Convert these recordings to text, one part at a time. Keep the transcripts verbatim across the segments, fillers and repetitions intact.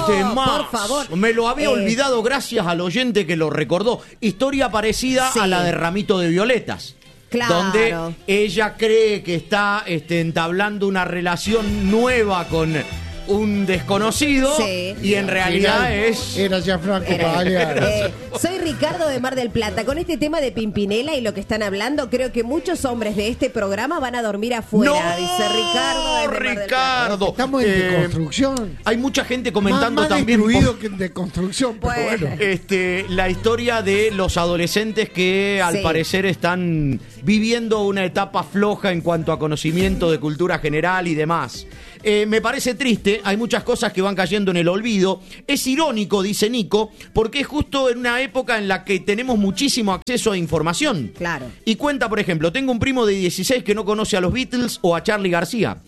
temazo. Por favor. Me lo había Eh, olvidado gracias al oyente que lo recordó. Historia parecida Sí. a la de Ramito de Violetas. Claro. Donde ella cree que está este, entablando una relación nueva con un desconocido Sí. y en realidad es... Era Gianfranco Era- Pagliaro. Eh, soy Ricardo de Mar del Plata. Con este tema de Pimpinela y lo que están hablando, creo que muchos hombres de este programa van a dormir afuera, ¡No! dice Ricardo de Mar del Plata. Ricardo. Estamos en Eh, deconstrucción. Hay mucha gente comentando Más, más también... destruido que en deconstrucción, pero Bueno. bueno. Este, la historia de los adolescentes que al Sí. parecer están viviendo una etapa floja en cuanto a conocimiento de cultura general y demás. Eh, me parece triste, hay muchas cosas que van cayendo en el olvido. Es irónico, dice Nico, porque es justo en una época en la que tenemos muchísimo acceso a información. Claro. Y cuenta, por ejemplo, tengo un primo de dieciséis que no conoce a los Beatles o a Charly García.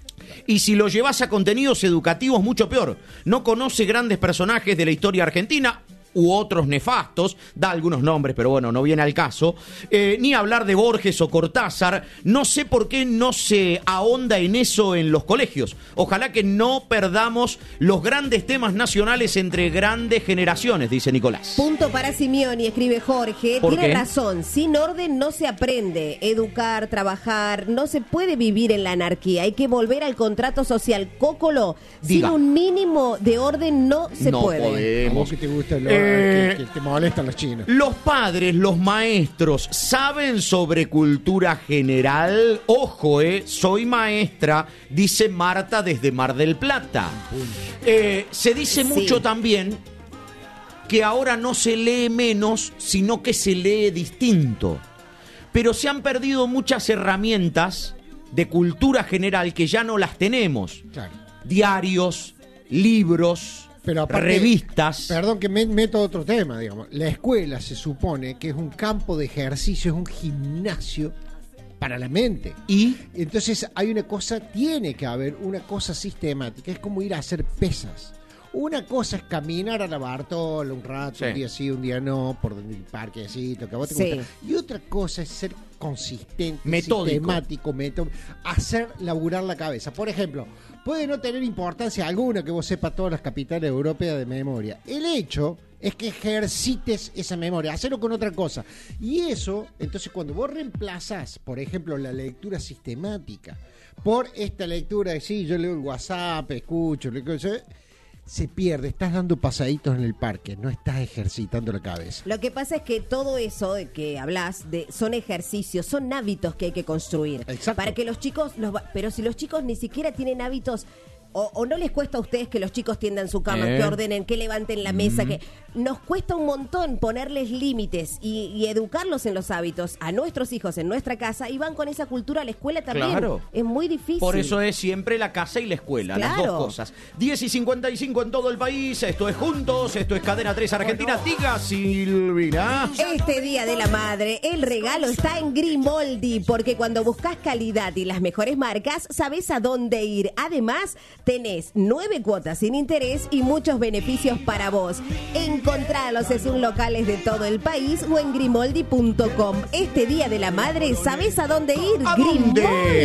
Y si lo llevas a contenidos educativos, mucho peor. No conoce grandes personajes de la historia argentina u otros nefastos, da algunos nombres, pero bueno, no viene al caso, eh, ni hablar de Borges o Cortázar. No sé por qué no se ahonda en eso en los colegios. Ojalá que no perdamos los grandes temas nacionales entre grandes generaciones, dice Nicolás. Punto para Simeoni, escribe Jorge. ¿Por Tiene qué? razón, sin orden no se aprende. Educar, trabajar, no se puede vivir en la anarquía. Hay que volver al contrato social. Cócolo, Diga. sin un mínimo de orden no se no puede. A vos podemos. que te gusta lo, Eh, que, que te molestan los chinos. Los padres, los maestros, ¿saben sobre cultura general? Ojo, eh, soy maestra, dice Marta desde Mar del Plata. Eh, se dice Sí. mucho también que ahora no se lee menos, sino que se lee distinto. Pero se han perdido muchas herramientas de cultura general que ya no las tenemos. Claro. Diarios, libros, Pero aparte, revistas. Perdón que me meto a otro tema, digamos. La escuela se supone que es un campo de ejercicio, es un gimnasio para la mente. Y Entonces hay una cosa, tiene que haber una cosa sistemática, es como ir a hacer pesas. Una cosa es caminar a la Bartola un rato, Sí. un día sí, un día no, por el parquecito, que a vos te Sí. gusta. Y otra cosa es ser consistente, Metódico. sistemático, meto- hacer laburar la cabeza. Por ejemplo, puede no tener importancia alguna que vos sepas todas las capitales europeas de memoria. El hecho es que ejercites esa memoria, hacerlo con otra cosa. Y eso, entonces cuando vos reemplazás, por ejemplo, la lectura sistemática por esta lectura de sí, yo leo el WhatsApp, escucho, leo, se pierde, estás dando pasaditos en el parque, no estás ejercitando la cabeza. Lo que pasa es que todo eso de que hablas de son ejercicios, son hábitos que hay que construir. Exacto. Para que los chicos, los, va- pero si los chicos ni siquiera tienen hábitos, o, o no les cuesta a ustedes que los chicos tiendan su cama, Eh. que ordenen, que levanten la mesa, que nos cuesta un montón ponerles límites y, y educarlos en los hábitos a nuestros hijos en nuestra casa y van con esa cultura a la escuela también. Claro. Es muy difícil. por eso es siempre la casa y la escuela, las Claro. dos cosas. diez y cincuenta y cinco en todo el país, esto es Juntos, esto es Cadena tres Argentina. Diga, Silvina. Este Día de la Madre, el regalo está en Grimoldi, porque cuando buscas calidad y las mejores marcas, sabes a dónde ir. Además, tenés nueve cuotas sin interés y muchos beneficios para vos. Encontralos en sus locales de todo el país o en grimoldi punto com. Este Día de la Madre, ¿sabes a dónde ir? ¿A dónde? Grimoldi.